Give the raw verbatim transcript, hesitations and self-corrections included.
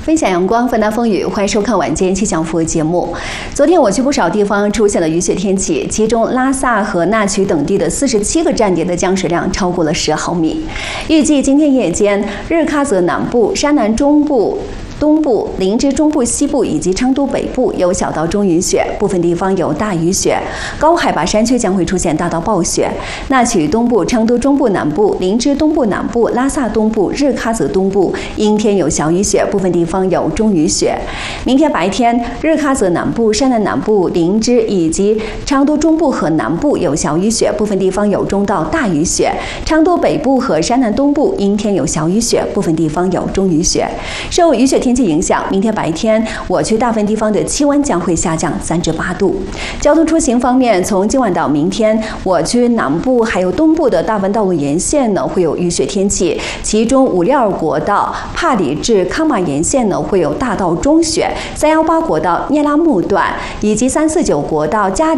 分享阳光，分担风雨，欢迎收看晚间气象服务节目。昨天我去不少地方出现了雨雪天气，其中拉萨和纳曲等地的四十七个站点的降水量超过了十毫米。预计今天夜间，日喀则南部、山南中部、东部、林芝中部西部以及昌都北部有小到中雨雪，部分地方有大雨雪。高海拔山区将会出现大到暴雪。纳曲东部、昌都中部南部、林芝东部南部、拉萨东部、日喀则东部阴天有小雨雪，部分地方有中雨雪。明天白天，日喀则南部、山南南部、林芝以及昌都中部和南部有小雨雪，部分地方有中到大雨雪。昌都北部和山南东部阴天有小雨雪，部分地方有中雨雪。受雨雪天气影响，明天白天我区大部分地方的气温将会下降三至八度。交通出行方面，从今晚到明天，我区南部还有东部的大部分道路沿线呢会有雨雪天气，其中五六二国道帕里至康马沿线呢会有大到中雪，三一八国道聂拉木段以及三四九国道嘉里